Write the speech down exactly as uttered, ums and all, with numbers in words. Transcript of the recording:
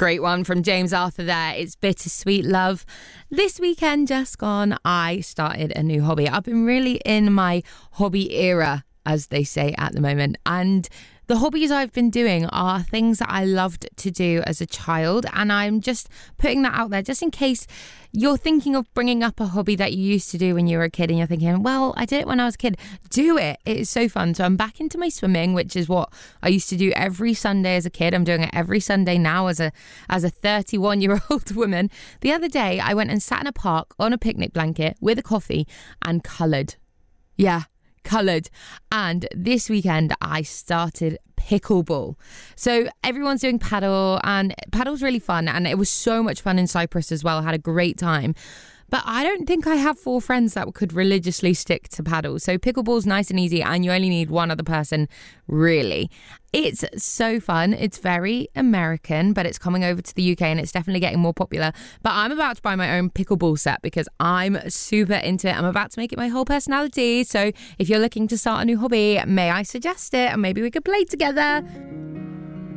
Great one from James Arthur there. It's Bittersweet Love. This weekend just gone, I started a new hobby. I've been really in my hobby era, as they say at the moment. And the hobbies I've been doing are things that I loved to do as a child. And I'm just putting that out there just in case you're thinking of bringing up a hobby that you used to do when you were a kid and you're thinking, well, I did it when I was a kid. Do it. It is so fun. So I'm back into my swimming, which is what I used to do every Sunday as a kid. I'm doing it every Sunday now as a as a thirty-one-year-old woman. The other day, I went and sat in a park on a picnic blanket with a coffee and coloured. Yeah. Coloured. And this weekend I started pickleball. So everyone's doing paddle, and paddle's really fun, and it was so much fun in Cyprus as well. I had a great time. But I don't think I have four friends that could religiously stick to paddle. So pickleball's nice and easy, and you only need one other person, really. It's so fun. It's very American, but it's coming over to the U K and it's definitely getting more popular. But I'm about to buy my own pickleball set because I'm super into it. I'm about to make it my whole personality. So if you're looking to start a new hobby, may I suggest it? And maybe we could play together.